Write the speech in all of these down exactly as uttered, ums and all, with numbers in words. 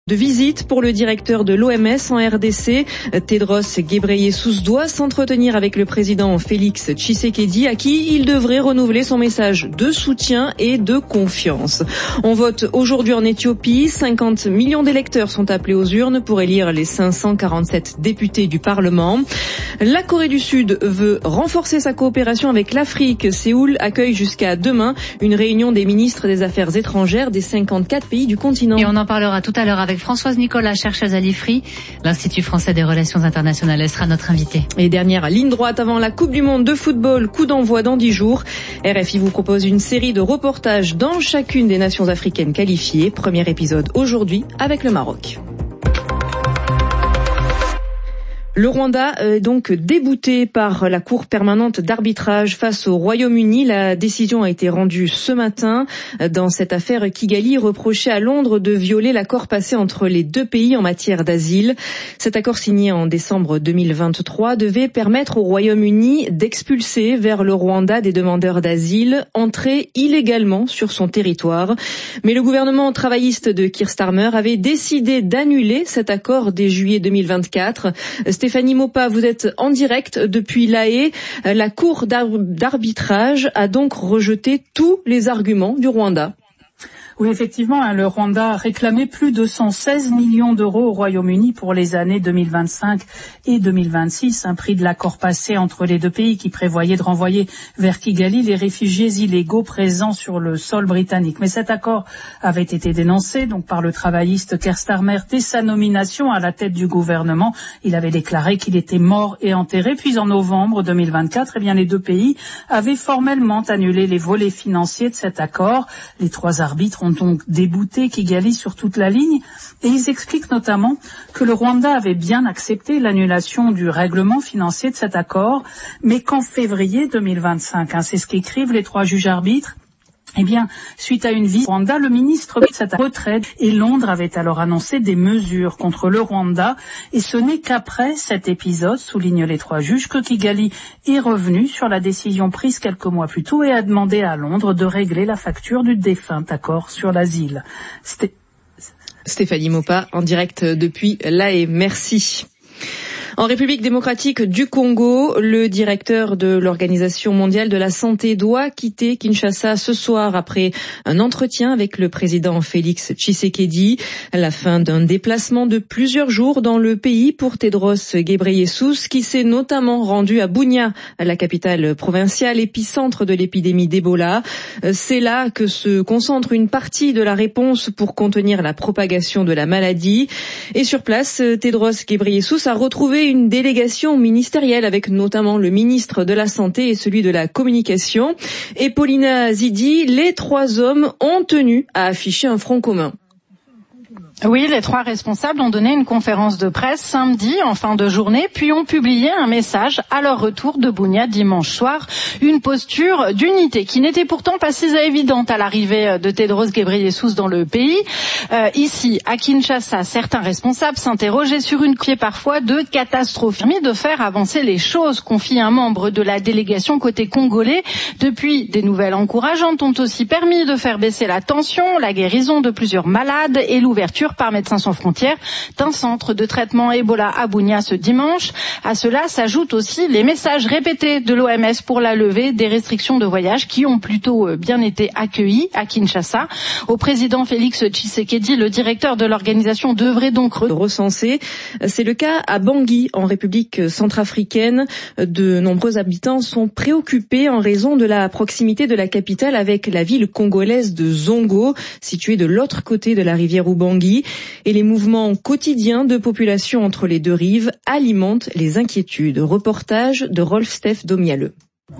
De visite pour le directeur de l'O M S en R D C, Tedros Ghebreyesus doit s'entretenir avec le président Félix Tshisekedi, à qui il devrait renouveler son message de soutien et de confiance. On vote aujourd'hui en Éthiopie. cinquante millions d'électeurs sont appelés aux urnes pour élire les cinq cent quarante-sept députés du Parlement. La Corée du Sud veut renforcer sa coopération avec l'Afrique. Séoul accueille jusqu'à demain une réunion des ministres des Affaires étrangères des cinquante-quatre pays du continent. Et on en parlera tout à l'heure avec Françoise Nicolas, chercheuse à l'I F R I. L'Institut français des relations internationales, elle sera notre invitée. Et dernière ligne droite avant la Coupe du monde de football, coup d'envoi dans dix jours. R F I vous propose une série de reportages dans chacune des nations africaines qualifiées. Premier épisode aujourd'hui avec le Maroc. Le Rwanda est donc débouté par la Cour permanente d'arbitrage face au Royaume-Uni. La décision a été rendue ce matin. Dans cette affaire, Kigali reprochait à Londres de violer l'accord passé entre les deux pays en matière d'asile. Cet accord signé en décembre deux mille vingt-trois devait permettre au Royaume-Uni d'expulser vers le Rwanda des demandeurs d'asile entrés illégalement sur son territoire. Mais le gouvernement travailliste de Keir Starmer avait décidé d'annuler cet accord dès juillet deux mille vingt-quatre. Stéphanie Maupas, vous êtes en direct depuis La Haye. La Cour d'arbitrage a donc rejeté tous les arguments du Rwanda. Oui, effectivement, le Rwanda a réclamé plus de cent seize millions d'euros au Royaume-Uni pour les années deux mille vingt-cinq et deux mille vingt-six, un prix de l'accord passé entre les deux pays qui prévoyait de renvoyer vers Kigali les réfugiés illégaux présents sur le sol britannique. Mais cet accord avait été dénoncé donc par le travailliste Keir Starmer dès sa nomination à la tête du gouvernement. Il avait déclaré qu'il était mort et enterré. Puis en novembre deux mille vingt-quatre, eh bien, les deux pays avaient formellement annulé les volets financiers de cet accord. Les trois arbitres ont donc débouté Kigali sur toute la ligne et ils expliquent notamment que le Rwanda avait bien accepté l'annulation du règlement financier de cet accord, mais qu'en février deux mille vingt-cinq, hein, c'est ce qu'écrivent les trois juges arbitres, eh bien, suite à une visite au Rwanda, le ministre de cette retraite et Londres avait alors annoncé des mesures contre le Rwanda. Et ce n'est qu'après cet épisode, soulignent les trois juges, que Kigali est revenu sur la décision prise quelques mois plus tôt et a demandé à Londres de régler la facture du défunt accord sur l'asile. C'était... Stéphanie Maupas, en direct depuis La Haye. Merci. En République démocratique du Congo, le directeur de l'Organisation mondiale de la santé doit quitter Kinshasa ce soir après un entretien avec le président Félix Tshisekedi. La fin d'un déplacement de plusieurs jours dans le pays pour Tedros Ghebreyesus, qui s'est notamment rendu à Bunia, la capitale provinciale, épicentre de l'épidémie d'Ebola. C'est là que se concentre une partie de la réponse pour contenir la propagation de la maladie. Et sur place, Tedros Ghebreyesus a retrouvé une délégation ministérielle avec notamment le ministre de la Santé et celui de la Communication. Et Paulina Zidi, les trois hommes ont tenu à afficher un front commun. Oui, les trois responsables ont donné une conférence de presse samedi en fin de journée, puis ont publié un message à leur retour de Bunia dimanche soir. Une posture d'unité qui n'était pourtant pas si évidente à l'arrivée de Tedros Ghebreyesus dans le pays. Euh, ici, à Kinshasa, certains responsables s'interrogeaient sur une pied parfois de catastrophe. Permis de faire avancer les choses, confie un membre de la délégation côté congolais. Depuis, des nouvelles encourageantes ont aussi permis de faire baisser la tension, la guérison de plusieurs malades et l'ouverture par Médecins sans frontières d'un centre de traitement Ebola à Bunia ce dimanche. À cela s'ajoutent aussi les messages répétés de l'O M S pour la levée des restrictions de voyage qui ont plutôt bien été accueillis à Kinshasa. Au président Félix Tshisekedi, le directeur de l'organisation devrait donc recenser. C'est le cas à Bangui, en République centrafricaine. De nombreux habitants sont préoccupés en raison de la proximité de la capitale avec la ville congolaise de Zongo, située de l'autre côté de la rivière Ubangi. Et les mouvements quotidiens de population entre les deux rives alimentent les inquiétudes. Reportage de Rolf-Steph Domialeux.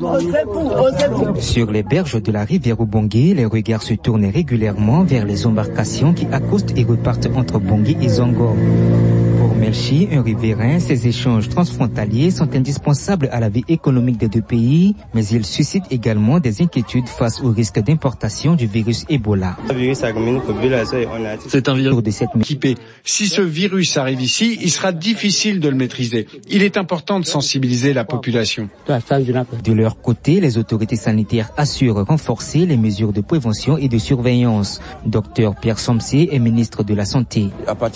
Sur les berges de la rivière Ubangi, les regards se tournent régulièrement vers les embarcations qui accostent et repartent entre Bangui et Zongo. Pour Melchi, un riverain, ces échanges transfrontaliers sont indispensables à la vie économique des deux pays, mais ils suscitent également des inquiétudes face au risque d'importation du virus Ebola. C'est un virus de cette équipé. Si ce virus arrive ici, il sera difficile de le maîtriser. Il est important de sensibiliser la population. De leur côté, les autorités sanitaires assurent renforcer les mesures de prévention et de surveillance. Docteur Pierre Somsé est ministre de la Santé.